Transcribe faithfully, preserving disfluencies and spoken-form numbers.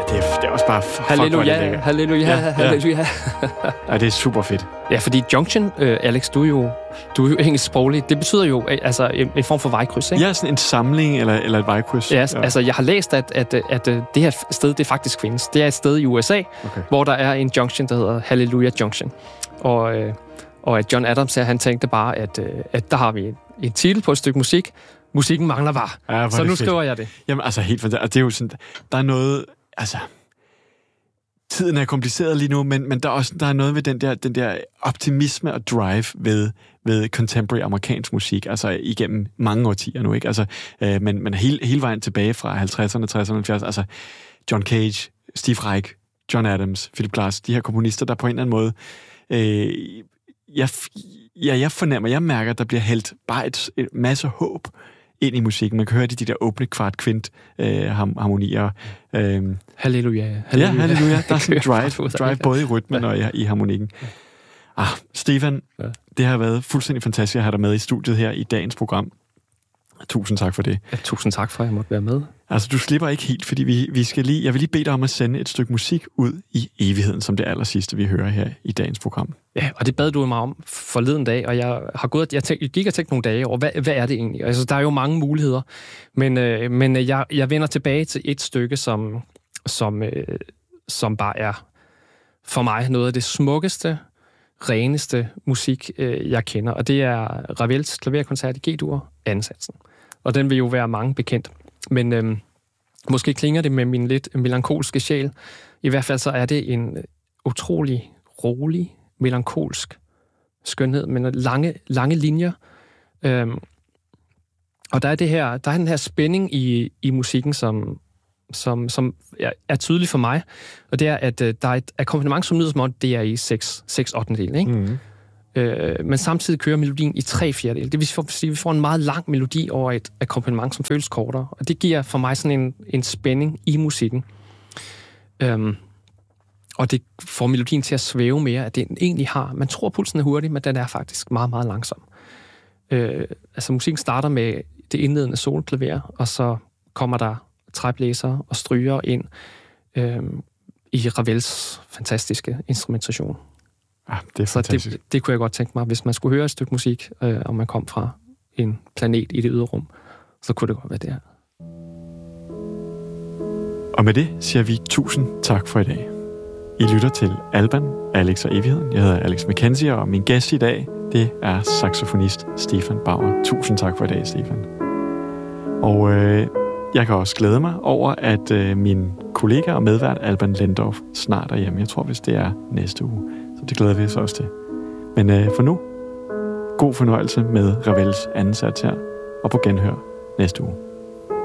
det, er, det er også bare... Fuck, halleluja, halleluja, ja, halleluja. Ja, det er super fedt. Ja, fordi junction, øh, Alex, du er jo, du er jo engelsksproglig. Det betyder jo altså en, en form for vejkryds, ikke? Ja, sådan en samling eller, eller et vejkryds. Ja, ja, altså jeg har læst, at, at, at, at det her sted, det faktisk findes. Det er et sted i U S A, okay. hvor der er en junction, der hedder Hallelujah Junction. Og, øh, og at John Adams her, han tænkte bare, at, øh, at der har vi en, en titel på et stykke musik. Musikken mangler bare. Ja, så nu skriver jeg det. Jamen altså helt fantastisk. Det er jo sådan, der er noget, altså... Tiden er kompliceret lige nu, men, men der er også der er noget ved den der, den der optimisme og drive ved, ved contemporary amerikansk musik, altså igennem mange årtier nu, ikke? Altså, øh, men, men hele, hele vejen tilbage fra halvtredserne, tresserne, halvfjerdserne, altså John Cage, Steve Reich, John Adams, Philip Glass, de her komponister, der på en eller anden måde, øh, jeg, ja, jeg fornemmer, jeg mærker, at der bliver hældt bare et, et masse håb ind i musikken. Man kan høre de, de der åbne kvart kvint øh, harmonier. Øh, halleluja, halleluja. Ja, halleluja. Der er sådan drive, drive både i rytmen og i, i harmonikken. Ah, Stefan, ja. Det har været fuldstændig fantastisk at have dig med i studiet her i dagens program. Tusind tak for det. Ja, tusind tak for, at jeg måtte være med. Altså, du slipper ikke helt, fordi vi, vi skal lige, jeg vil lige bede dig om at sende et stykke musik ud i evigheden, som det aller sidste, vi hører her i dagens program. Ja, og det bad du mig om forleden dag, og jeg har gået, jeg, tænk, jeg gik og tænkt nogle dage over, hvad, hvad er det egentlig? Altså, der er jo mange muligheder, men, øh, men jeg, jeg vender tilbage til et stykke, som, som, øh, som bare er for mig noget af det smukkeste, reneste musik, øh, jeg kender, og det er Ravels klaverkoncert i G-dur, ansatsen. Og den vil jo være mange bekendt. Men øhm, måske klinger det med min lidt melankolske sjæl. I hvert fald så er det en utrolig rolig, melankolsk skønhed, men lange, lange linjer. Øhm, og der er, det her, der er den her spænding i, i musikken, som, som, som er tydelig for mig. Og det er, at øh, der er et akkompagnement, som lyder som om, det er i seks ottendedel, ikke? Mm. Øh, men samtidig kører melodien i tre fjerdedel. Det vil sige, at vi får en meget lang melodi over et akkompagnement, som føles kortere. Og det giver for mig sådan en, en spænding i musikken. Øhm, og det får melodien til at svæve mere, at den egentlig har. Man tror, pulsen er hurtig, men den er faktisk meget, meget langsom. Øh, altså musikken starter med det indledende solklaver, og så kommer der træblæser og stryger ind øh, i Ravels fantastiske instrumentation. Ah, det er så det, det kunne jeg godt tænke mig, hvis man skulle høre et stykke musik, øh, og man kom fra en planet i det ydre rum, så kunne det godt være det her. Og med det siger vi tusind tak for i dag. I lytter til Alban, Alex og Evigheden. Jeg hedder Alex McKenzie, og min gæst i dag, det er saxofonist Stefan Bauer. Tusind tak for i dag, Stefan. Og øh, jeg kan også glæde mig over, at øh, min kollega og medvært Alban Lendorf snart er hjemme. Jeg tror, hvis det er næste uge. Så det glæder vi os også til. Men øh, for nu, god fornøjelse med Ravels anden sats her, og på genhør næste uge.